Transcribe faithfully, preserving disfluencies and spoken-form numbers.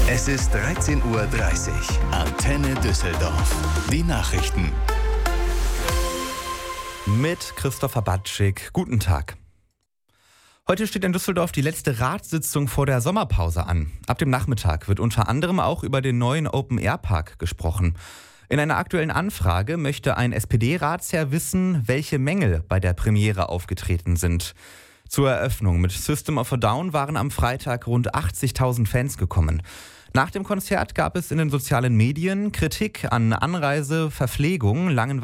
Es ist dreizehn Uhr dreißig. Antenne Düsseldorf. Die Nachrichten. Mit Christopher Batschik. Guten Tag. Heute steht in Düsseldorf die letzte Ratssitzung vor der Sommerpause an. Ab dem Nachmittag wird unter anderem auch über den neuen Open-Air-Park gesprochen. In einer aktuellen Anfrage möchte ein S P D-Ratsherr wissen, welche Mängel bei der Premiere aufgetreten sind. Zur Eröffnung mit System of a Down waren am Freitag rund achtzigtausend Fans gekommen. Nach dem Konzert gab es in den sozialen Medien Kritik an Anreise, Verpflegung, langen